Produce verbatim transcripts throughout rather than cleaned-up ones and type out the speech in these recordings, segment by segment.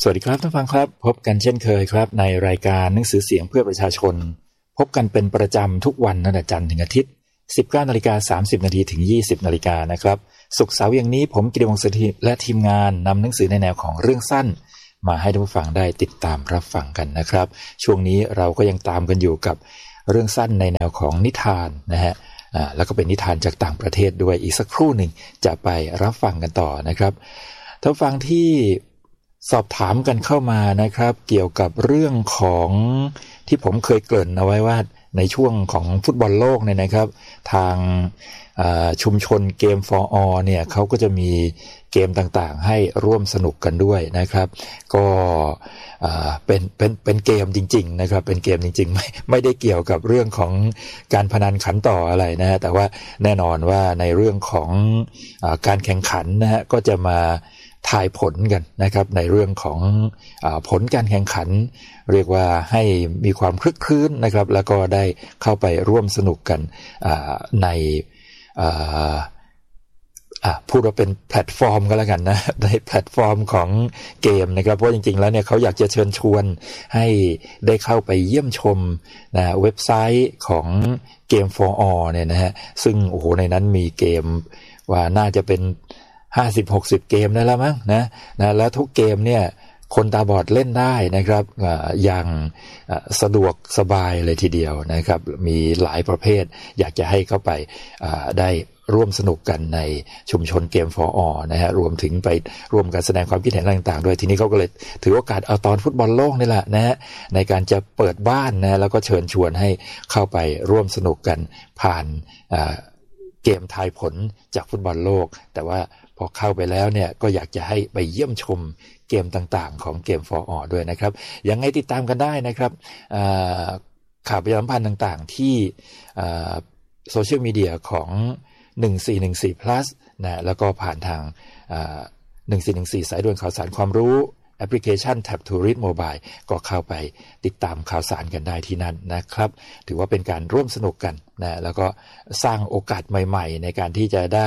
สวัสดีครับท่านฟังครับพบกันเช่นเคยครับในรายการหนังสือเสียงเพื่อประชาชนพบกันเป็นประจำทุกวันตั้งแต่จันทร์ถึงอาทิตย์ สิบเก้านาฬิกาสามสิบนาที ถึง ยี่สิบนาฬิกานะครับศุกร์เสาร์อย่างนี้ผมกิติวงศ์ เสถียรและทีมงานนำหนังสือในแนวของเรื่องสั้นมาให้ท่านผู้ฟังได้ติดตามรับฟังกันนะครับช่วงนี้เราก็ยังตามกันอยู่กับเรื่องสั้นในแนวของนิทานนะฮะอ่าแล้วก็เป็นนิทานจากต่างประเทศด้วยอีกสักครู่หนึ่งจะไปรับฟังกันต่อนะครับท่านฟังที่สอบถามกันเข้ามานะครับเกี่ยวกับเรื่องของที่ผมเคยเกริ่นเอาไว้ว่าในช่วงของฟุตบอลโลกเนี่ยนะครับทางชุมชนเกม for all เนี่ยเขาก็จะมีเกมต่างๆให้ร่วมสนุกกันด้วยนะครับก็เป็นเป็นเป็นเกมจริงๆนะครับเป็นเกมจริงๆไม่ไม่ได้เกี่ยวกับเรื่องของการพนันขันต่ออะไรนะฮะแต่ว่าแน่นอนว่าในเรื่องของการแข่งขันนะฮะก็จะมาทายผลกันนะครับในเรื่องของอ่าผลการแข่งขันเรียกว่าให้มีความคลึกคลื้นนะครับแล้วก็ได้เข้าไปร่วมสนุกกันอ่าในอ่าอ่ะพูดว่าเป็นแพลตฟอร์มก็แล้วกันนะในแพลตฟอร์มของเกมนะครับเพราะจริงๆแล้วเนี่ยเขาอยากจะเชิญชวนให้ได้เข้าไปเยี่ยมชมนะเว็บไซต์ของเกม for all เนี่ยนะฮะซึ่งโอ้โหในนั้นมีเกมว่าน่าจะเป็นห้าสิบ หกสิบเกมนั่นแล้วมั้งนะนะแล้วทุกเกมเนี่ยคนตาบอดเล่นได้นะครับอย่างสะดวกสบายเลยทีเดียวนะครับมีหลายประเภทอยากจะให้เข้าไปได้ร่วมสนุกกันในชุมชนเกม for all นะฮะรวมถึงไปร่วมกันแสดงความคิดเห็นต่างๆด้วยทีนี้เขาก็เลยถือโอกาสเอาตอนฟุตบอลโลกนี่แหละนะฮะในการจะเปิดบ้านนะแล้วก็เชิญชวนให้เข้าไปร่วมสนุกกันผ่านเกมทายผลจากฟุตบอลโลกแต่ว่าพอเข้าไปแล้วเนี่ยก็อยากจะให้ไปเยี่ยมชมเกมต่างๆของเกม for all ด้วยนะครับยังไงติดตามกันได้นะครับข่าวประชาสัมพันธ์ต่างๆที่โซเชียลมีเดียของหนึ่งสี่หนึ่งสี่ plus นะแล้วก็ผ่านทางหนึ่งสี่หนึ่งสี่สายด่วนข่าวสารความรู้แอปพลิเคชัน Tap to Read Mobile ก็เข้าไปติดตามข่าวสารกันได้ที่นั่นนะครับถือว่าเป็นการร่วมสนุกกันนะแล้วก็สร้างโอกาสใหม่ๆในการที่จะได้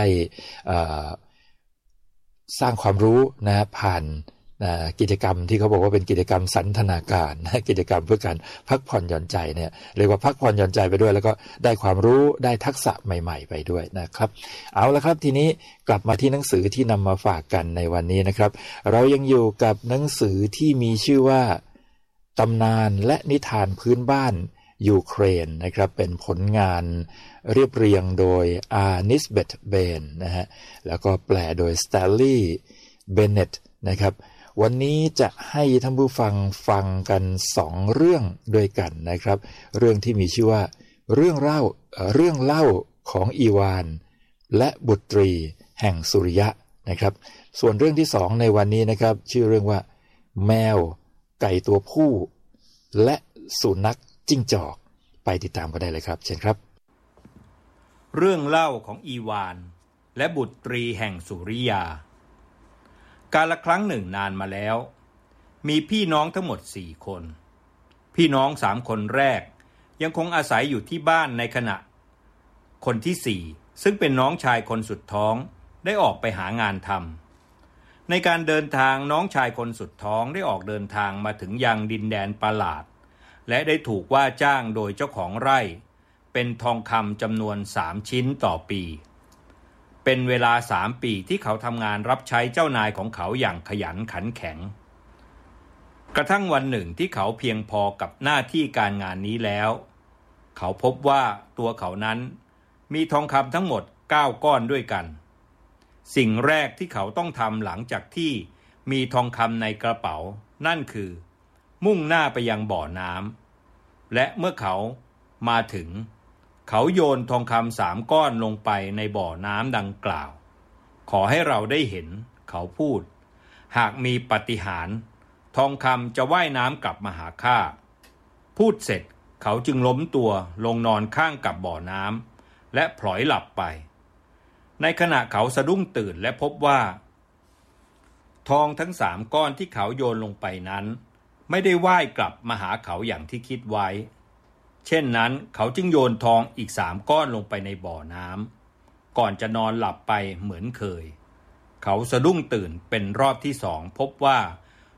สร้างความรู้นะผ่านกิจกรรมที่เขาบอกว่าเป็นกิจกรรมสันทนาการนะกิจกรรมเพื่อการพักผ่อนหย่อนใจเนี่ยเรียกว่าพักผ่อนหย่อนใจไปด้วยแล้วก็ได้ความรู้ได้ทักษะใหม่ๆไปด้วยนะครับเอาละครับทีนี้กลับมาที่หนังสือที่นำมาฝากกันในวันนี้นะครับเรายังอยู่กับหนังสือที่มีชื่อว่าตำนานและนิทานพื้นบ้านยูเครนนะครับเป็นผลงานเรียบเรียงโดยอาร์นิสเบธเบนนะฮะแล้วก็แปลโดยสแตลลี่เบเนตนะครับวันนี้จะให้ท่านผู้ฟังฟังกันสองเรื่องด้วยกันนะครับเรื่องที่มีชื่อว่าเรื่องเล่าเรื่องเล่าของอีวานและบุตรีแห่งสุริยะนะครับส่วนเรื่องที่สองในวันนี้นะครับชื่อเรื่องว่าแมวไก่ตัวผู้และสุนัขจิ้งจอกไปติดตามกันได้เลยครับเชิญครับเรื่องเล่าของอีวานและบุตรีแห่งสุริยากาลครั้งหนึ่งนานมาแล้วมีพี่น้องทั้งหมดสี่คนพี่น้องสามคนแรกยังคงอาศัยอยู่ที่บ้านในขณะคนที่สี่ซึ่งเป็นน้องชายคนสุดท้องได้ออกไปหางานทำในการเดินทางน้องชายคนสุดท้องได้ออกเดินทางมาถึงยังดินแดนประหลาดและได้ถูกว่าจ้างโดยเจ้าของไร่เป็นทองคำจำนวนสามชิ้นต่อปีเป็นเวลาสามปีที่เขาทำงานรับใช้เจ้านายของเขาอย่างขยันขันแข็งกระทั่งวันหนึ่งที่เขาเพียงพอกับหน้าที่การงานนี้แล้วเขาพบว่าตัวเขานั้นมีทองคำทั้งหมดเก้าก้อนด้วยกันสิ่งแรกที่เขาต้องทำหลังจากที่มีทองคำในกระเป๋านั่นคือมุ่งหน้าไปยังบ่อน้ำและเมื่อเขามาถึงเขาโยนทองคำสามก้อนลงไปในบ่อน้ำดังกล่าวขอให้เราได้เห็นเขาพูดหากมีปาฏิหาริย์ทองคำจะว่ายน้ำกลับมาหาข้าพูดเสร็จเขาจึงล้มตัวลงนอนข้างกับบ่อน้ำและพลอยหลับไปในขณะเขาสะดุ้งตื่นและพบว่าทองทั้งสามก้อนที่เขาโยนลงไปนั้นไม่ได้ว่ายกลับมาหาเขาอย่างที่คิดไว้เช่นนั้นเขาจึงโยนทองอีกสามก้อนลงไปในบ่อน้ำก่อนจะนอนหลับไปเหมือนเคยเขาสะดุ้งตื่นเป็นรอบที่สองพบว่า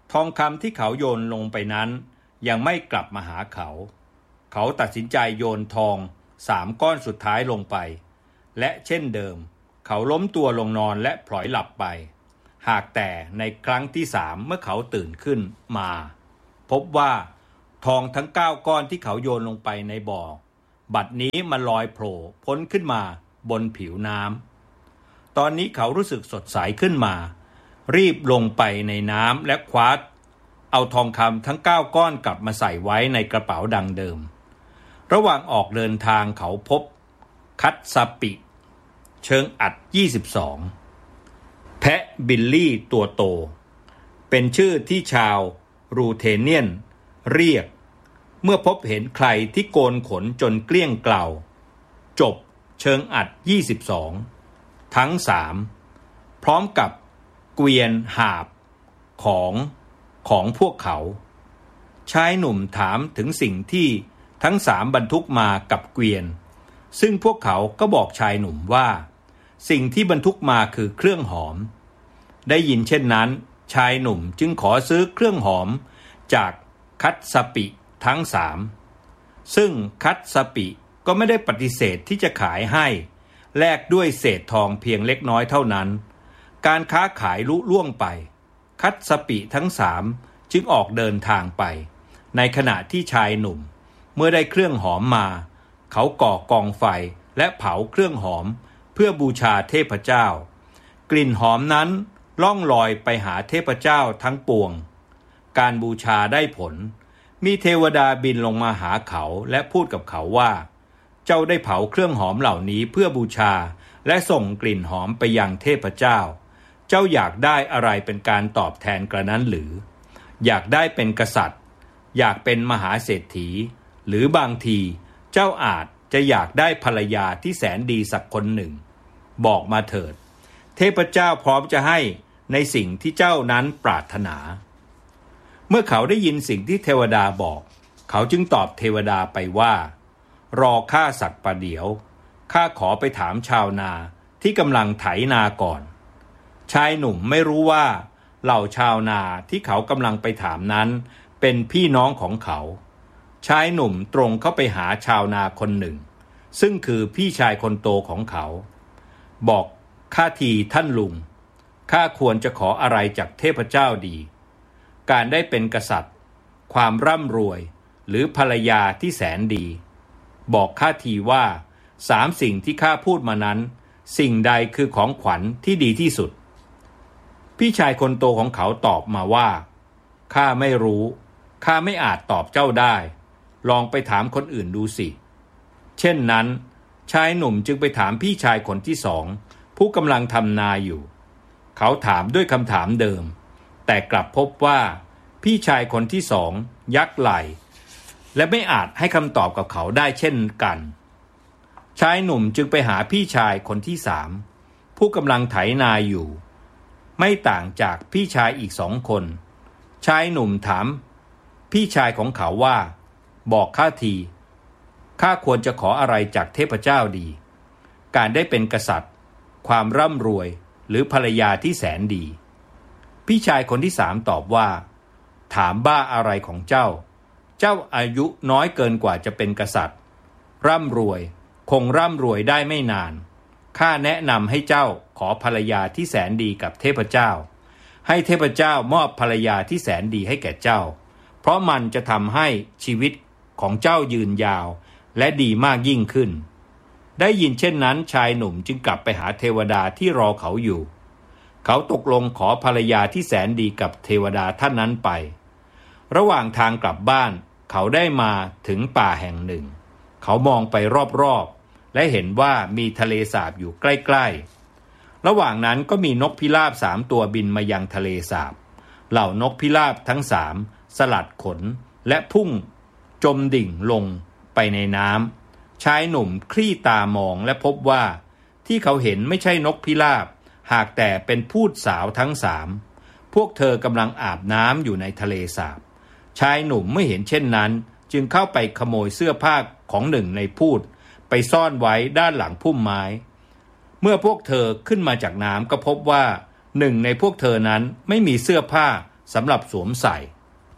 ทองคำที่เขาโยนลงไปนั้นยังไม่กลับมาหาเขาเขาตัดสินใจโยนทองสามก้อนสุดท้ายลงไปและเช่นเดิมเขาล้มตัวลงนอนและพลอยหลับไปหากแต่ในครั้งที่สามเมื่อเขาตื่นขึ้นมาพบว่าทองทั้งเก้าก้อนที่เขาโยนลงไปในบ่อบัดนี้มันลอยโผล่พ้นขึ้นมาบนผิวน้ำตอนนี้เขารู้สึกสดใสขึ้นมารีบลงไปในน้ำและคว้าเอาทองคำทั้งเก้าก้อนกลับมาใส่ไว้ในกระเป๋าดังเดิมระหว่างออกเดินทางเขาพบคัตซาปิเชิงอัดยี่สิบสองแพะบิลลี่ตัวโตเป็นชื่อที่ชาวรูเทเนียนเรียกเมื่อพบเห็นใครที่โกนขนจนเกลี้ยงเกลาจบเชิงอัดยี่สิบสองทั้งสามพร้อมกับเกวียนหาบของของพวกเขาชายหนุ่มถามถึงสิ่งที่ทั้งสามบรรทุกมากับเกวียนซึ่งพวกเขาก็บอกชายหนุ่มว่าสิ่งที่บรรทุกมาคือเครื่องหอมได้ยินเช่นนั้นชายหนุ่มจึงขอซื้อเครื่องหอมจากคัตซาปิทั้งสามซึ่งคัตซาปิก็ไม่ได้ปฏิเสธที่จะขายให้แลกด้วยเศษทองเพียงเล็กน้อยเท่านั้นการค้าขายลุล่วงไปคัตซาปิทั้งสามจึงออกเดินทางไปในขณะที่ชายหนุ่มเมื่อได้เครื่องหอมมาเขาก่อกองไฟและเผาเครื่องหอมเพื่อบูชาเทพเจ้ากลิ่นหอมนั้นล่องลอยไปหาเทพเจ้าทั้งปวงการบูชาได้ผลมีเทวดาบินลงมาหาเขาและพูดกับเขาว่าเจ้าได้เผาเครื่องหอมเหล่านี้เพื่อบูชาและส่งกลิ่นหอมไปยังเทพเจ้าเจ้าอยากได้อะไรเป็นการตอบแทนกระนั้นหรืออยากได้เป็นกษัตริย์อยากเป็นมหาเศรษฐีหรือบางทีเจ้าอาจจะอยากได้ภรรยาที่แสนดีสักคนหนึ่งบอกมาเถิดเทพเจ้าพร้อมจะให้ในสิ่งที่เจ้านั้นปรารถนาเมื่อเขาได้ยินสิ่งที่เทวดาบอกเขาจึงตอบเทวดาไปว่ารอข้าสักประเดี๋ยวข้าขอไปถามชาวนาที่กำลังไถนาก่อนชายหนุ่มไม่รู้ว่าเหล่าชาวนาที่เขากำลังไปถามนั้นเป็นพี่น้องของเขาชายหนุ่มตรงเข้าไปหาชาวนาคนหนึ่งซึ่งคือพี่ชายคนโตของเขาบอกข้าทีท่านลุงข้าควรจะขออะไรจากเทพเจ้าดีการได้เป็นกษัตริย์ความร่ำรวยหรือภรรยาที่แสนดีบอกข้าทีว่าสามสิ่งที่ข้าพูดมานั้นสิ่งใดคือของขวัญที่ดีที่สุดพี่ชายคนโตของเขาตอบมาว่าข้าไม่รู้ข้าไม่อาจตอบเจ้าได้ลองไปถามคนอื่นดูสิเช่นนั้นชายหนุ่มจึงไปถามพี่ชายคนที่สองผู้กำลังทำนาอยู่เขาถามด้วยคำถามเดิมแต่กลับพบว่าพี่ชายคนที่สองยักไหล่และไม่อาจให้คำตอบกับเขาได้เช่นกันชายหนุ่มจึงไปหาพี่ชายคนที่สามผู้กำลังไถนาอยู่ไม่ต่างจากพี่ชายอีกสองคนชายหนุ่มถามพี่ชายของเขาว่าบอกข้าทีข้าควรจะขออะไรจากเทพเจ้าดีการได้เป็นกษัตริย์ความร่ำรวยหรือภรรยาที่แสนดีพี่ชายคนที่สามตอบว่าถามบ้าอะไรของเจ้าเจ้าอายุน้อยเกินกว่าจะเป็นกษัตริย์ร่ำรวยคงร่ำรวยได้ไม่นานข้าแนะนำให้เจ้าขอภรรยาที่แสนดีกับเทพเจ้าให้เทพเจ้ามอบภรรยาที่แสนดีให้แก่เจ้าเพราะมันจะทำให้ชีวิตของเจ้ายืนยาวและดีมากยิ่งขึ้นได้ยินเช่นนั้นชายหนุ่มจึงกลับไปหาเทวดาที่รอเขาอยู่เขาตกลงขอภรรยาที่แสนดีกับเทวดาท่านนั้นไประหว่างทางกลับบ้านเขาได้มาถึงป่าแห่งหนึ่งเขามองไปรอบๆและเห็นว่ามีทะเลสาบอยู่ใกล้ๆระหว่างนั้นก็มีนกพิราบสามตัวบินมายังทะเลสาบเหล่านกพิราบทั้งสามสลัดขนและพุ่งจมดิ่งลงไปในน้ำชายหนุ่มคลี่ตามองและพบว่าที่เขาเห็นไม่ใช่นกพิราบหากแต่เป็นพูดสาวทั้งสามพวกเธอกำลังอาบน้ำอยู่ในทะเลสาบชายหนุ่มไม่เห็นเช่นนั้นจึงเข้าไปขโมยเสื้อผ้าของหนึ่งในพูดไปซ่อนไว้ด้านหลังพุ่มไม้เมื่อพวกเธอขึ้นมาจากน้ำก็พบว่าหนึ่งในพวกเธอนั้นไม่มีเสื้อผ้าสำหรับสวมใส่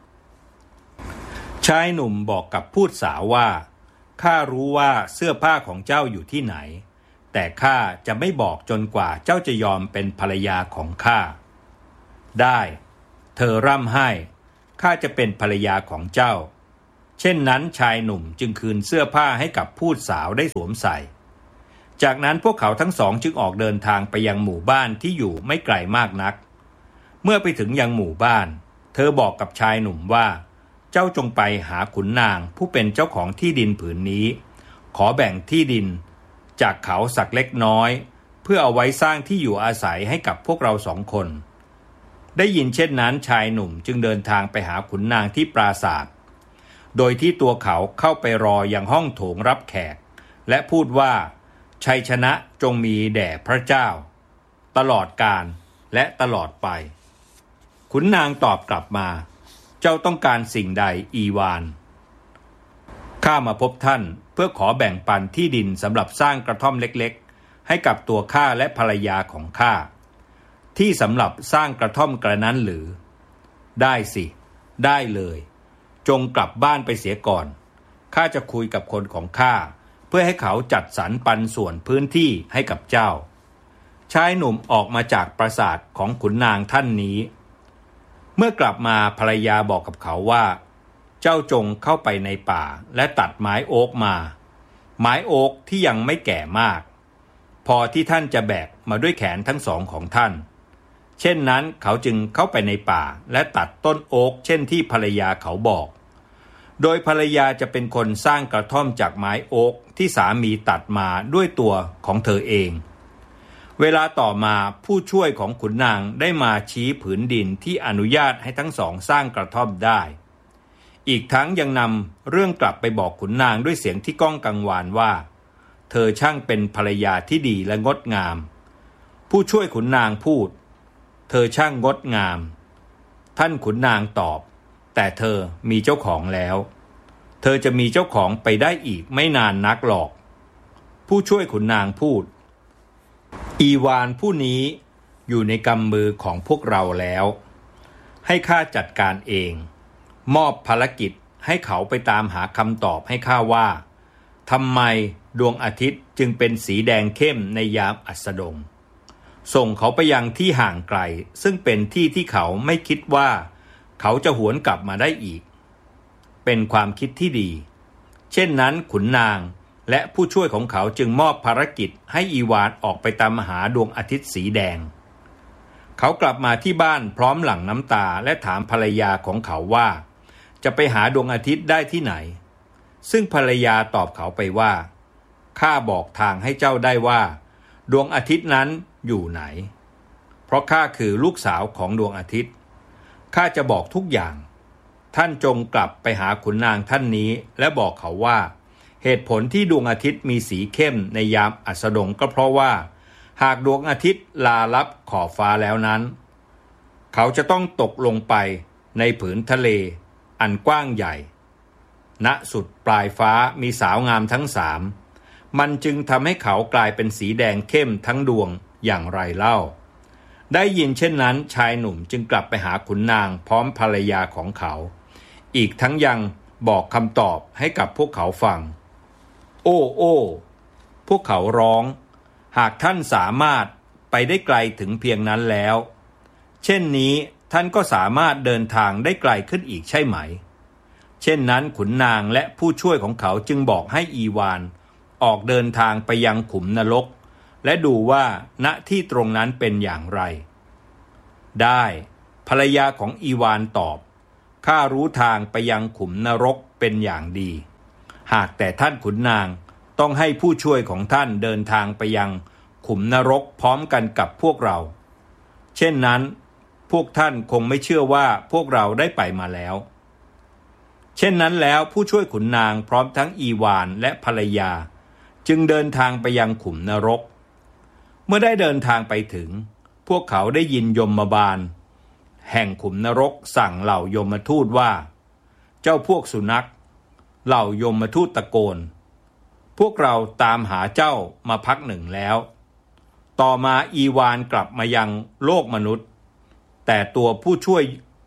ชายหนุ่มบอกกับพูดสาวว่าข้ารู้ว่าเสื้อผ้าของเจ้าอยู่ที่ไหนแต่ข้าจะไม่บอกจนกว่าเจ้าจะยอมเป็นภรรยาของข้าได้เธอร่ำไห้ข้าจะเป็นภรรยาของเจ้าเช่นนั้นชายหนุ่มจึงคืนเสื้อผ้าให้กับพูดสาวได้สวมใส่จากนั้นพวกเขาทั้งสองจึงออกเดินทางไปยังหมู่บ้านที่อยู่ไม่ไกลมากนักเมื่อไปถึงยังหมู่บ้านเธอบอกกับชายหนุ่มว่าเจ้าจงไปหาขุนนางผู้เป็นเจ้าของที่ดินผืนนี้ขอแบ่งที่ดินจากเขาสักเล็กน้อยเพื่อเอาไว้สร้างที่อยู่อาศัยให้กับพวกเราสองคนได้ยินเช่นนั้นชายหนุ่มจึงเดินทางไปหาขุนนางที่ปราสาทโดยที่ตัวเขาเข้าไปรอยังห้องโถงรับแขกและพูดว่าชัยชนะจงมีแด่พระเจ้าตลอดกาลและตลอดไปขุนนางตอบกลับมาเจ้าต้องการสิ่งใดอีวานข้ามาพบท่านเพื่อขอแบ่งปันที่ดินสำหรับสร้างกระท่อมเล็กๆให้กับตัวข้าและภรรยาของข้าที่สำหรับสร้างกระท่อมกระนั้นหรือได้สิได้เลยจงกลับบ้านไปเสียก่อนข้าจะคุยกับคนของข้าเพื่อให้เขาจัดสรรปันส่วนพื้นที่ให้กับเจ้าชายหนุ่มออกมาจากปราสาทของขุนนางท่านนี้เมื่อกลับมาภรรยาบอกกับเขาว่าเจ้าจงเข้าไปในป่าและตัดไม้โอ๊กมาไม้โอ๊กที่ยังไม่แก่มากพอที่ท่านจะแบกมาด้วยแขนทั้งสองของท่านเช่นนั้นเขาจึงเข้าไปในป่าและตัดต้นโอ๊กเช่นที่ภรรยาเขาบอกโดยภรรยาจะเป็นคนสร้างกระท่อมจากไม้โอ๊กที่สามีตัดมาด้วยตัวของเธอเองเวลาต่อมาผู้ช่วยของขุนนางได้มาชี้ผืนดินที่อนุญาตให้ทั้งสองสร้างกระท่อมได้อีกทั้งยังนำเรื่องกลับไปบอกขุนนางด้วยเสียงที่ก้องกังวานว่าเธอช่างเป็นภรรยาที่ดีและงดงามผู้ช่วยขุนนางพูดเธอช่างงดงามท่านขุนนางตอบแต่เธอมีเจ้าของแล้วเธอจะมีเจ้าของไปได้อีกไม่นานนักหรอกผู้ช่วยขุนนางพูดอีวานผู้นี้อยู่ในกำมือของพวกเราแล้วให้ข้าจัดการเองมอบภารกิจให้เขาไปตามหาคำตอบให้ข้าว่าทำไมดวงอาทิตย์จึงเป็นสีแดงเข้มในยามอัสดงส่งเขาไปยังที่ห่างไกลซึ่งเป็นที่ที่เขาไม่คิดว่าเขาจะหวนกลับมาได้อีกเป็นความคิดที่ดีเช่นนั้นขุนนางและผู้ช่วยของเขาจึงมอบภารกิจให้อีวานออกไปตามหาดวงอาทิตย์สีแดงเขากลับมาที่บ้านพร้อมหลั่งน้ำตาและถามภรรยาของเขาว่าจะไปหาดวงอาทิตย์ได้ที่ไหนซึ่งภรรยาตอบเขาไปว่าข้าบอกทางให้เจ้าได้ว่าดวงอาทิตย์นั้นอยู่ไหนเพราะข้าคือลูกสาวของดวงอาทิตย์ข้าจะบอกทุกอย่างท่านจงกลับไปหาขุนนางท่านนี้และบอกเขาว่าเหตุผลที่ดวงอาทิตย์มีสีเข้มในยามอัสดงก็เพราะว่าหากดวงอาทิตย์ลาลับขอบฟ้าแล้วนั้นเขาจะต้องตกลงไปในผืนทะเลอันกว้างใหญ่ณสุดปลายฟ้ามีสาวงามทั้งสามมันจึงทำให้เขากลายเป็นสีแดงเข้มทั้งดวงอย่างไรเล่าได้ยินเช่นนั้นชายหนุ่มจึงกลับไปหาขุนนางพร้อมภรรยาของเขาอีกทั้งยังบอกคำตอบให้กับพวกเขาฟังโอ้โอ้พวกเขาร้องหากท่านสามารถไปได้ไกลถึงเพียงนั้นแล้วเช่นนี้ท่านก็สามารถเดินทางได้ไกลขึ้นอีกใช่ไหมเช่นนั้นขุนนางและผู้ช่วยของเขาจึงบอกให้อีวานออกเดินทางไปยังขุมนรกและดูว่าณที่ตรงนั้นเป็นอย่างไรได้ภรรยาของอีวานตอบข้ารู้ทางไปยังขุมนรกเป็นอย่างดีหากแต่ท่านขุนนางต้องให้ผู้ช่วยของท่านเดินทางไปยังขุมนรกพร้อมกันกับพวกเราเช่นนั้นพวกท่านคงไม่เชื่อว่าพวกเราได้ไปมาแล้วเช่นนั้นแล้วผู้ช่วยขุนนางพร้อมทั้งอีวานและภรรยาจึงเดินทางไปยังขุมนรกเมื่อได้เดินทางไปถึงพวกเขาได้ยินยมบาลแห่งขุมนรกสั่งเหล่ายมทูตว่าเจ้าพวกสุนัขเหล่ายมทูตตะโกนพวกเราตามหาเจ้ามาพักหนึ่งแล้วต่อมาอีวานกลับมายังโลกมนุษย์แต่ตัวผู้ช่วย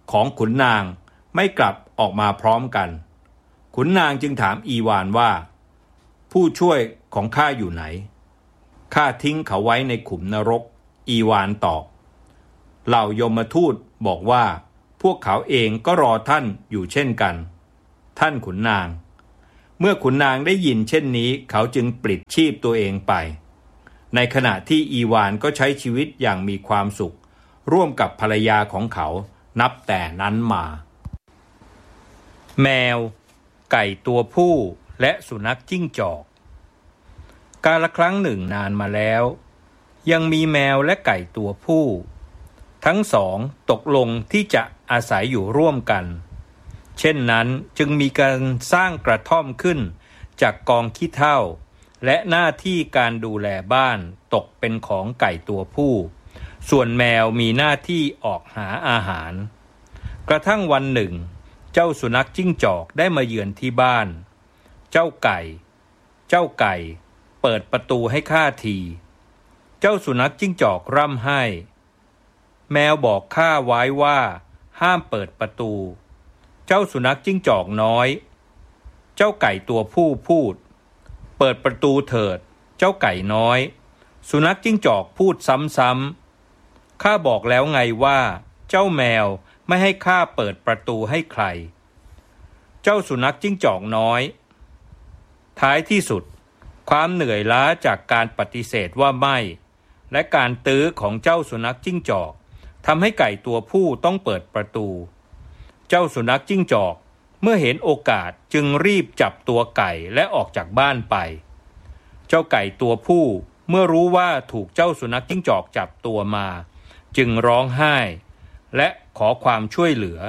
ของขุนนางไม่กลับออกมาพร้อมกันขุนนางจึงถามอีวานว่าผู้ช่วยของข้าอยู่ไหนข้าทิ้งเขาไว้ในขุมนรกอีวานตอบเหล่ายมทูตบอกว่าพวกเขาเองก็รอท่านอยู่เช่นกันท่านขุนนางเมื่อขุนนางได้ยินเช่นนี้เขาจึงปลิดชีพตัวเองไปในขณะที่อีวานก็ใช้ชีวิตอย่างมีความสุขร่วมกับภรรยาของเขานับแต่นั้นมาแมวไก่ตัวผู้และสุนัขจิ้งจอกกาลครั้งหนึ่งนานมาแล้วยังมีแมวและไก่ตัวผู้ทั้งสองตกลงที่จะอาศัยอยู่ร่วมกันเช่นนั้นจึงมีการสร้างกระท่อมขึ้นจากกองขี้เถ้าและหน้าที่การดูแลบ้านตกเป็นของไก่ตัวผู้ส่วนแมวมีหน้าที่ออกหาอาหารกระทั่งวันหนึ่งเจ้าสุนัขจิ้งจอกได้มาเยือนที่บ้านเจ้าไก่เจ้าไก่เปิดประตูให้ข้าทีเจ้าสุนัขจิ้งจอกร่ำไห้แมวบอกข้าไว้ว่าห้ามเปิดประตูเจ้าสุนัขจิ้งจอกน้อยเจ้าไก่ตัวผู้พูดเปิดประตูเถิดเจ้าไก่น้อยสุนัขจิ้งจอกพูดซ้ำๆข้าบอกแล้วไงว่าเจ้าแมวไม่ให้ข้าเปิดประตูให้ใครเจ้าสุนัขจิ้งจอกน้อยท้ายที่สุดความเหนื่อยล้าจากการปฏิเสธว่าไม่และการตื้อของเจ้าสุนัขจิ้งจอกทำให้ไก่ตัวผู้ต้องเปิดประตูเจ้าสุนัขจิ้งจอกเมื่อเห็นโอกาสจึงรีบจับตัวไก่และออกจากบ้านไปเจ้าไก่ตัวผู้เมื่อรู้ว่าถูกเจ้าสุนัขจิ้งจอกจับตัวมาจึงร้องไห้และขอความช่วยเหลือ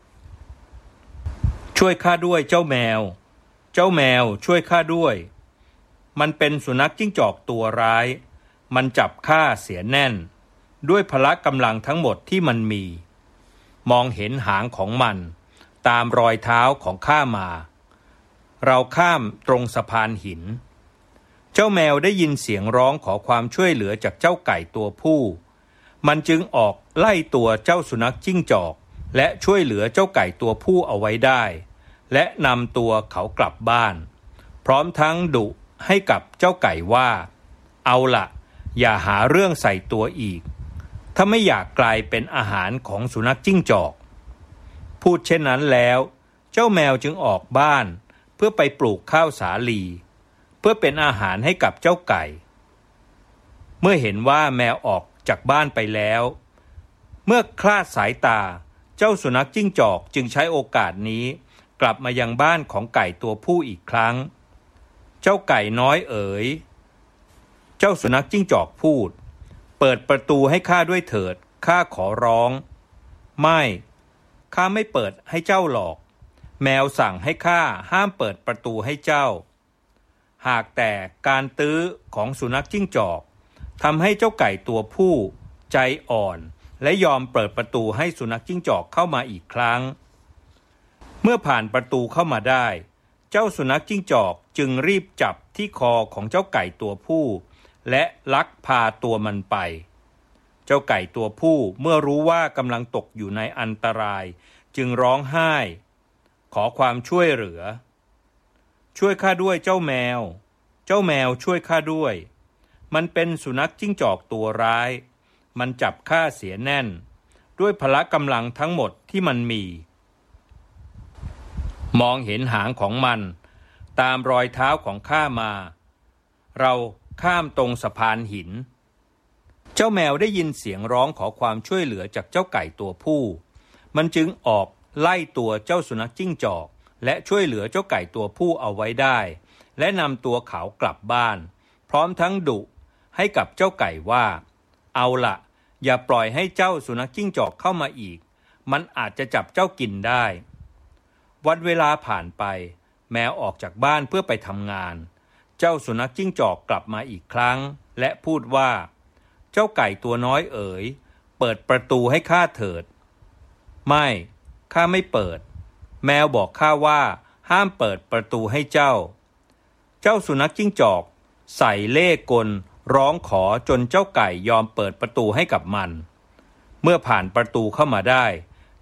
ช่วยข้าด้วยเจ้าแมวเจ้าแมวช่วยข้าด้วยมันเป็นสุนัขจิ้งจอกตัวร้ายมันจับข้าเสียแน่นด้วยพละกำลังทั้งหมดที่มันมีมองเห็นหางของมันตามรอยเท้าของข้ามาเราข้ามตรงสะพานหินเจ้าแมวได้ยินเสียงร้องขอความช่วยเหลือจากเจ้าไก่ตัวผู้มันจึงออกไล่ตัวเจ้าสุนัขจิ้งจอกและช่วยเหลือเจ้าไก่ตัวผู้เอาไว้ได้และนำตัวเขากลับบ้านพร้อมทั้งดุให้กับเจ้าไก่ว่าเอาล่ะอย่าหาเรื่องใส่ตัวอีกถ้าไม่อยากกลายเป็นอาหารของสุนัขจิ้งจอกพูดเช่นนั้นแล้วเจ้าแมวจึงออกบ้านเพื่อไปปลูกข้าวสาลีเพื่อเป็นอาหารให้กับเจ้าไก่เมื่อเห็นว่าแมวออกจากบ้านไปแล้วเมื่อคลาดสายตาเจ้าสุนัขจิ้งจอกจึงใช้โอกาสนี้กลับมายังบ้านของไก่ตัวผู้อีกครั้งเจ้าไก่น้อยเอ๋ยเจ้าสุนัขจิ้งจอกพูดเปิดประตูให้ข้าด้วยเถิดข้าขอร้องไม่ข้าไม่เปิดให้เจ้าหรอกแมวสั่งให้ข้าห้ามเปิดประตูให้เจ้าหากแต่การตื้อของสุนัขจิ้งจอกทำให้เจ้าไก่ตัวผู้ใจอ่อนและยอมเปิดประตูให้สุนัขจิ้งจอกเข้ามาอีกครั้งเมื่อผ่านประตูเข้ามาได้เจ้าสุนัขจิ้งจอกจึงรีบจับที่คอของเจ้าไก่ตัวผู้และลักพาตัวมันไปเจ้าไก่ตัวผู้เมื่อรู้ว่ากำลังตกอยู่ในอันตรายจึงร้องไห้ขอความช่วยเหลือช่วยข้าด้วยเจ้าแมวเจ้าแมวช่วยข้าด้วยมันเป็นสุนัขจิ้งจอกตัวร้ายมันจับข้าเสียแน่นด้วยพละกำลังทั้งหมดที่มันมีมองเห็นหางของมันตามรอยเท้าของข้ามาเราข้ามตรงสะพานหินเจ้าแมวได้ยินเสียงร้องขอความช่วยเหลือจากเจ้าไก่ตัวผู้มันจึงออกไล่ตัวเจ้าสุนัขจิ้งจอกและช่วยเหลือเจ้าไก่ตัวผู้เอาไว้ได้และนำตัวเขากลับบ้านพร้อมทั้งดุให้กับเจ้าไก่ว่าเอาล่ะอย่าปล่อยให้เจ้าสุนัขจิ้งจอกเข้ามาอีกมันอาจจะจับเจ้ากินได้วันเวลาผ่านไปแมวออกจากบ้านเพื่อไปทำงานเจ้าสุนัขจิ้งจอกกลับมาอีกครั้งและพูดว่าเจ้าไก่ตัวน้อยเอ๋ยเปิดประตูให้ข้าเถิดไม่ข้าไม่เปิดแมวบอกข้าว่าห้ามเปิดประตูให้เจ้าเจ้าสุนัขจิ้งจอกใส่เล่ห์กลร้องขอจนเจ้าไก่ยอมเปิดประตูให้กับมันเมื่อผ่านประตูเข้ามาได้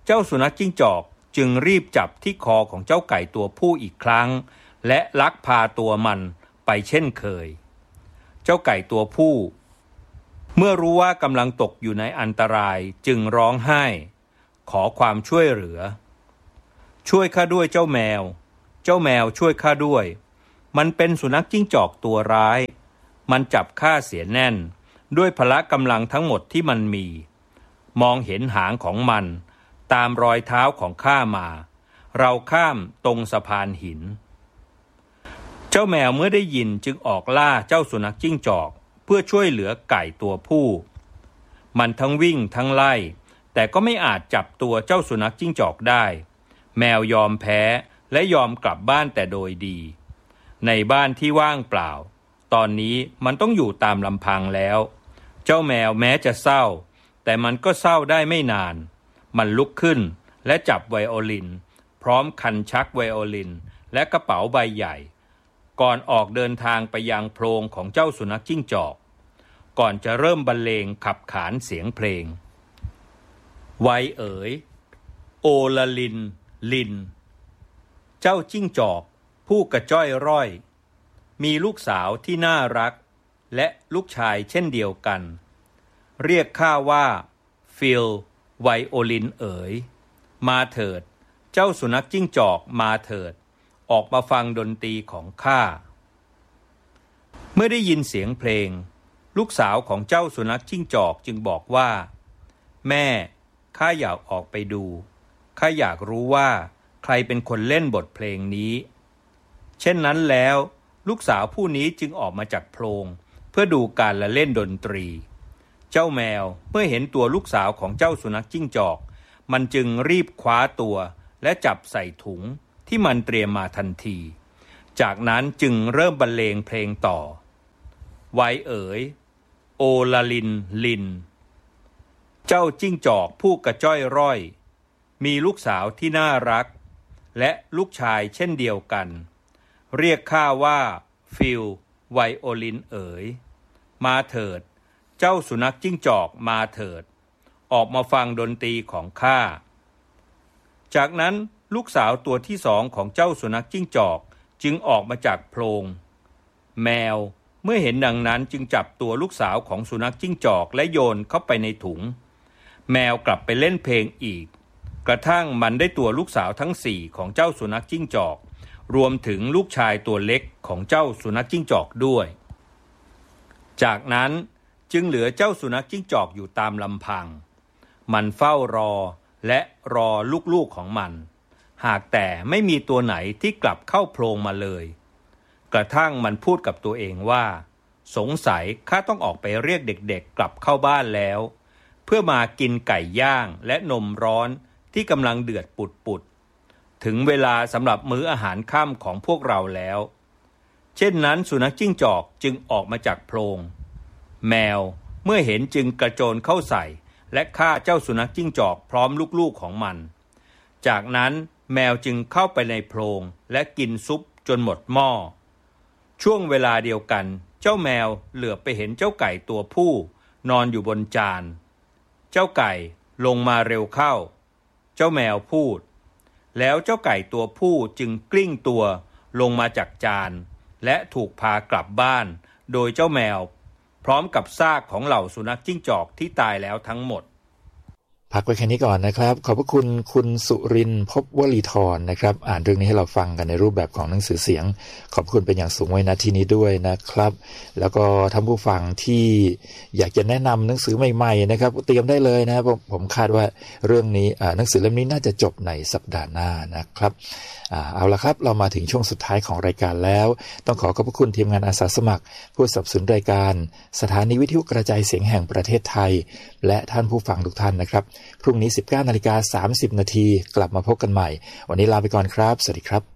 เจ้าสุนัขจิ้งจอกจึงรีบจับที่คอของเจ้าไก่ตัวผู้อีกครั้งและลักพาตัวมันไปเช่นเคยเจ้าไก่ตัวผู้เมื่อรู้ว่ากำลังตกอยู่ในอันตรายจึงร้องไห้ขอความช่วยเหลือช่วยข้าด้วยเจ้าแมวเจ้าแมวช่วยข้าด้วยมันเป็นสุนัขจิ้งจอกตัวร้ายมันจับข้าเสียแน่นด้วยพละกำลังทั้งหมดที่มันมีมองเห็นหางของมันตามรอยเท้าของข้ามาเราข้ามตรงสะพานหินเจ้าแมวเมื่อได้ยินจึงออกล่าเจ้าสุนัขจิ้งจอกเพื่อช่วยเหลือไก่ตัวผู้มันทั้งวิ่งทั้งไล่แต่ก็ไม่อาจจับตัวเจ้าสุนัขจิ้งจอกได้แมวยอมแพ้และยอมกลับบ้านแต่โดยดีในบ้านที่ว่างเปล่าตอนนี้มันต้องอยู่ตามลำพังแล้วเจ้าแมวแม้จะเศร้าแต่มันก็เศร้าได้ไม่นานมันลุกขึ้นและจับไวโอลินพร้อมคันชักไวโอลินและกระเป๋าใบใหญ่ก่อนออกเดินทางไปยังโพรงของเจ้าสุนัขจิ้งจอกก่อนจะเริ่มบรรเลงขับขานเสียงเพลงไวเอ๋ยโอละลินลินเจ้าจิ้งจอกผู้กระจ้อยร่อยมีลูกสาวที่น่ารักและลูกชายเช่นเดียวกันเรียกข้าว่าฟิลไวโอลินเอ๋ยมาเถิดเจ้าสุนัขจิ้งจอกมาเถิดออกมาฟังดนตรีของข้าเมื่อได้ยินเสียงเพลงลูกสาวของเจ้าสุนัขจิ้งจอกจึงบอกว่าแม่ข้าอยากออกไปดูข้าอยากรู้ว่าใครเป็นคนเล่นบทเพลงนี้เช่นนั้นแล้วลูกสาวผู้นี้จึงออกมาจากโพรงเพื่อดูการละเล่นดนตรีเจ้าแมวเมื่อเห็นตัวลูกสาวของเจ้าสุนัขจิ้งจอกมันจึงรีบคว้าตัวและจับใส่ถุงที่มันเตรียมมาทันทีจากนั้นจึงเริ่มบรรเลงเพลงต่อไวเอ๋ยโอลาลินลินเจ้าจิ้งจอกผู้กระจ้อยร่อยมีลูกสาวที่น่ารักและลูกชายเช่นเดียวกันเรียกข้าว่าฟิลไวโอลินเอ๋ยมาเถิดเจ้าสุนัขจิ้งจอกมาเถิดออกมาฟังดนตรีของข้าจากนั้นลูกสาวตัวที่สองของเจ้าสุนัขจิ้งจอกจึงออกมาจากโพรงแมวเมื่อเห็นดังนั้นจึงจับตัวลูกสาวของสุนัขจิ้งจอกและโยนเข้าไปในถุงแมวกลับไปเล่นเพลงอีกกระทั่งมันได้ตัวลูกสาวทั้งสี่ของเจ้าสุนัขจิ้งจอกรวมถึงลูกชายตัวเล็กของเจ้าสุนัขจิ้งจอกด้วยจากนั้นจึงเหลือเจ้าสุนัขจิ้งจอกอยู่ตามลำพังมันเฝ้ารอและรอลูกๆของมันหากแต่ไม่มีตัวไหนที่กลับเข้าโพรงมาเลยกระทั่งมันพูดกับตัวเองว่าสงสัยข้าต้องออกไปเรียกเด็กๆกลับเข้าบ้านแล้วเพื่อมากินไก่ย่างและนมร้อนที่กำลังเดือดปุดๆถึงเวลาสำหรับมื้ออาหารค่ำของพวกเราแล้วเช่นนั้นสุนัขจิ้งจอกจึงออกมาจากโพรงแมวเมื่อเห็นจึงกระโจนเข้าใส่และฆ่าเจ้าสุนัขจิ้งจอกพร้อมลูกๆของมันจากนั้นแมวจึงเข้าไปในโพรงและกินซุปจนหมดหม้อช่วงเวลาเดียวกันเจ้าแมวเหลือบไปเห็นเจ้าไก่ตัวผู้นอนอยู่บนจานเจ้าไก่ลงมาเร็วเข้าเจ้าแมวพูดแล้วเจ้าไก่ตัวผู้จึงกลิ้งตัวลงมาจากจานและถูกพากลับบ้านโดยเจ้าแมวพร้อมกับซากของเหล่าสุนัขจิ้งจอกที่ตายแล้วทั้งหมดพักไว้แค่นี้ก่อนนะครับขอบพระคุณคุณสุรินทร์ภพวลีธรนะครับอ่านเรื่องนี้ให้เราฟังกันในรูปแบบของหนังสือเสียงขอบคุณเป็นอย่างสูงไว้ณที่นี้ด้วยนะครับแล้วก็ท่านผู้ฟังที่อยากจะแนะนำหนังสือใหม่ๆนะครับเตรียมได้เลยนะครับผมผมคาดว่าเรื่องนี้อ่าหนังสือเล่มนี้น่าจะจบในสัปดาห์หน้านะครับอ่าเอาละครับเรามาถึงช่วงสุดท้ายของรายการแล้วต้องขอขอบพระคุณทีมงานอาสาสมัครผู้สนับสนุนรายการสถานีวิทยุกระจายเสียงแห่งประเทศไทยและท่านผู้ฟังทุกท่านนะครับพรุ่งนี้ สิบเก้านาฬิกาสามสิบนาที กลับมาพบกันใหม่วันนี้ลาไปก่อนครับสวัสดีครับ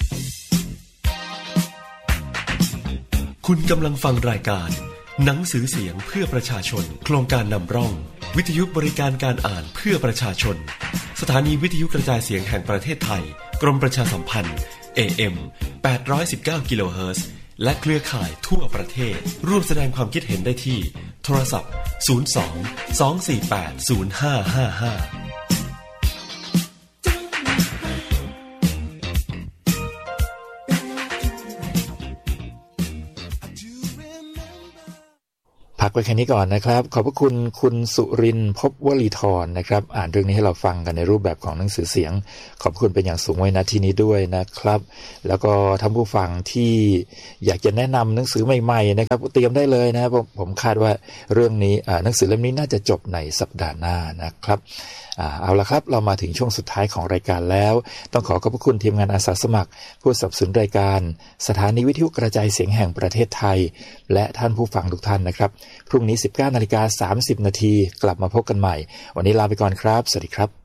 คุณกำลังฟังรายการหนังสือเสียงเพื่อประชาชนโครงการนำร่องวิทยุบริการการอ่านเพื่อประชาชนสถานีวิทยุกระจายเสียงแห่งประเทศไทยกรมประชาสัมพันธ์ เอ เอ็ม แปดร้อยสิบเก้า กิโลเฮิรตซ์และเครือข่ายทั่วประเทศร่วมแสดงความคิดเห็นได้ที่โทรศัพท์ศูนย์ สอง สอง สี่ แปด ศูนย์ ห้า ห้า ห้าพักไว้แค่นี้ก่อนนะครับขอบพระคุณคุณสุรินทร์ภพวลีธรนะครับอ่านเรื่องนี้ให้เราฟังกันในรูปแบบของหนังสือเสียงขอบคุณเป็นอย่างสูงไว้ณที่นี้ด้วยนะครับแล้วก็ท่านผู้ฟังที่อยากจะแนะนำหนังสือใหม่ๆนะครับเตรียมได้เลยนะครับผมคาดว่าเรื่องนี้หนังสือเล่มนี้น่าจะจบในสัปดาห์หน้านะครับเอาละครับเรามาถึงช่วงสุดท้ายของรายการแล้วต้องขอขอบพระคุณทีมงานอาสาสมัครผู้สนับสนุนรายการสถานีวิทยุกระจายเสียงแห่งประเทศไทยและท่านผู้ฟังทุกท่านนะครับพรุ่งนี้ สิบเก้านาฬิกาสามสิบนาทีกลับมาพบกันใหม่วันนี้ลาไปก่อนครับสวัสดีครับ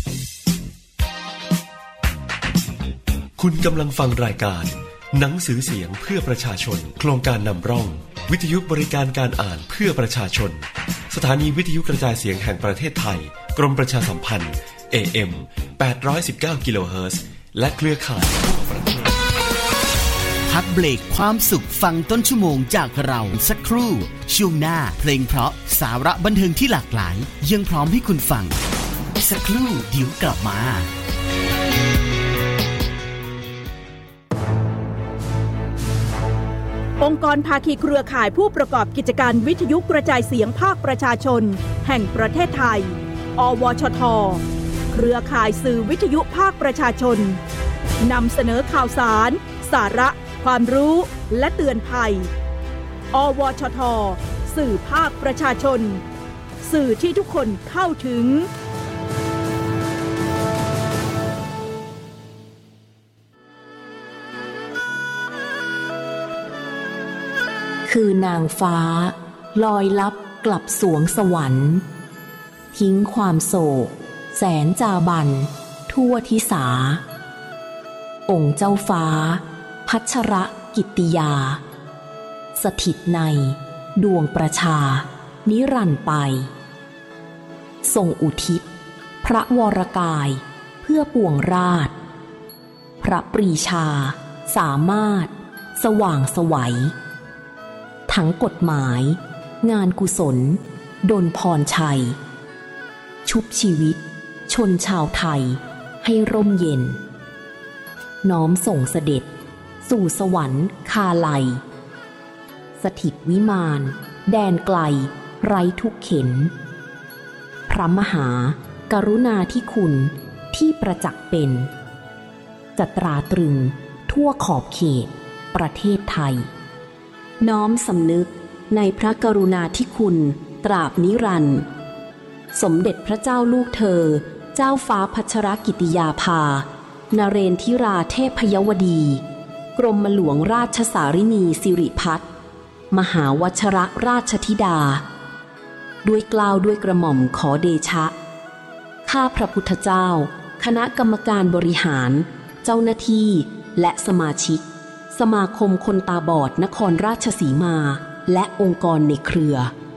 คุณกำลังฟังรายการหนังสือเสียงเพื่อประชาชนโครงการนำร่องวิทยุบริการการอ่านเพื่อประชาชนสถานีวิทยุกระจายเสียงแห่งประเทศไทยกรมประชาสัมพันธ์ เอ เอ็ม แปดร้อยสิบเก้า กิโลเฮิรตซ์และเครือข่ายทั่วประเทศพักเบรกความสุขฟังต้นชั่วโมงจากเราสักครู่ช่วงหน้าเพลงเพราะสาระบันเทิงที่หลากหลายยังพร้อมให้คุณฟังสักครู่เดี๋ยวกลับมาองค์กรภาคีเครือข่ายผู้ประกอบกิจการวิทยุกระจายเสียงภาคประชาชนแห่งประเทศไทยอวชทเครือข่ายสื่อวิทยุภาคประชาชนนำเสนอข่าวสารสาระความรู้และเตือนภัยอวชทสื่อภาคประชาชนสื่อที่ทุกคนเข้าถึงคือนางฟ้าลอยลับกลับสวงสวรรค์ทิ้งความโศกแสนจาบันทั่วทิสาองค์เจ้าฟ้าพัชรกิตติยาสถิตในดวงประชานิรันดร์ไปทรงอุทิศพระวรกายเพื่อปวงราชพระปรีชาสามารถสว่างไสวทั้งกฎหมายงานกุศลดลพรชัยชุบชีวิตชนชาวไทยให้ร่มเย็นน้อมส่งเสด็จสู่สวรรค์คาไลสถิตวิมานแดนไกลไร้ทุกเข็นพระมหากรุณาธิคุณที่ประจักษ์เป็นจะตราตรึงทั่วขอบเขตประเทศไทยน้อมสำนึกในพระกรุณาธิคุณตราบนิรันดร์สมเด็จพระเจ้าลูกเธอเจ้าฟ้าพัชรกิติยาภานเรนทิราเทพยวดีกรมหลวงราชสารินีสิริพัฒน์มหาวชรราชธิดาด้วยเกล้าด้วยกระหม่อมขอเดชะข้าพระพุทธเจ้าคณะกรรมการบริหารเจ้าหน้าที่และสมาชิกสมาคมคนตาบอดนครราชสีมาและองค์กรในเครือ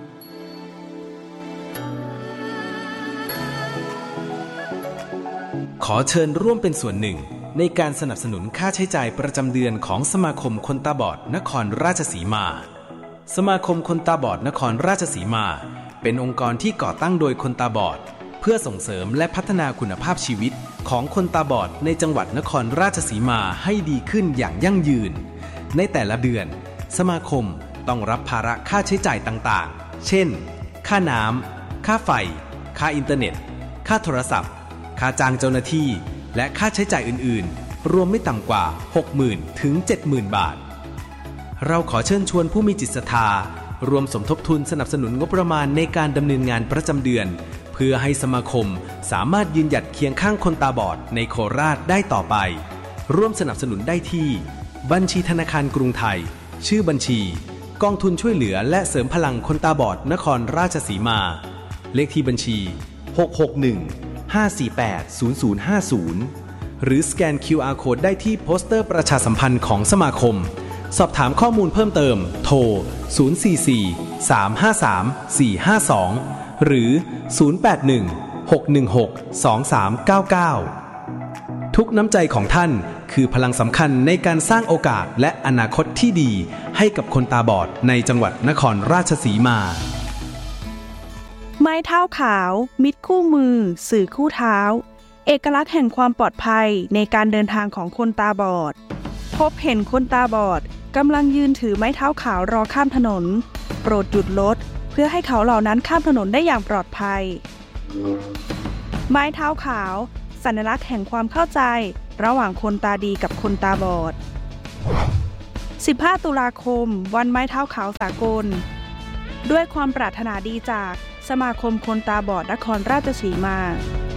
ขอเชิญร่วมเป็นส่วนหนึ่งในการสนับสนุนค่าใช้จ่ายประจำเดือนของสมาคมคนตาบอดนครราชสีมาสมาคมคนตาบอดนครราชสีมาเป็นองค์กรที่ก่อตั้งโดยคนตาบอดเพื่อส่งเสริมและพัฒนาคุณภาพชีวิตของคนตาบอดในจังหวัดนครราชสีมาให้ดีขึ้นอย่างยั่งยืนในแต่ละเดือนสมาคมต้องรับภาระค่าใช้จ่ายต่างๆเช่นค่าน้ำค่าไฟค่าอินเทอร์เน็ตค่าโทรศัพท์ค่าจ้างเจ้าหน้าที่และค่าใช้จ่ายอื่นๆรวมไม่ต่ำกว่า หกหมื่น ถึง เจ็ดหมื่น บาทเราขอเชิญชวนผู้มีจิตศรัทธารวมสมทบทุนสนับสนุนงบประมาณในการดำเนินงานประจำเดือนเพื่อให้สมาคมสามารถยืนหยัดเคียงข้างคนตาบอดในโคราชได้ต่อไปร่วมสนับสนุนได้ที่บัญชีธนาคารกรุงไทยชื่อบัญชีกองทุนช่วยเหลือและเสริมพลังคนตาบอดนครราชสีมาเลขที่บัญชีหก หก หนึ่ง ห้า สี่ แปด ศูนย์ ศูนย์ ห้า ศูนย์หรือสแกน คิว อาร์ Code ได้ที่โปสเตอร์ประชาสัมพันธ์ของสมาคมสอบถามข้อมูลเพิ่มเติมโทรศูนย์ สี่ สี่ สาม ห้า สาม สี่ ห้า สองหรือศูนย์ แปด หนึ่ง หก หนึ่ง หก สอง สาม เก้า เก้าทุกน้ำใจของท่านคือพลังสำคัญในการสร้างโอกาสและอนาคตที่ดีให้กับคนตาบอดในจังหวัดนครราชสีมาไม้เท้าขาวมิตรคู่มือสื่อคู่เท้าเอกลักษณ์แห่งความปลอดภัยในการเดินทางของคนตาบอดพบเห็นคนตาบอดกำลังยืนถือไม้เท้าขาวรอข้ามถนนโปรดหยุดรถเพื่อให้เขาเหล่านั้นข้ามถนนได้อย่างปลอดภัยไม้เท้าขาวสัญลักษณ์แห่งความเข้าใจระหว่างคนตาดีกับคนตาบอดสิบห้าตุลาคมวันไม้เท้าขาวสากลด้วยความปรารถนาดีจากสมาคมคนตาบอดนครราชสีมา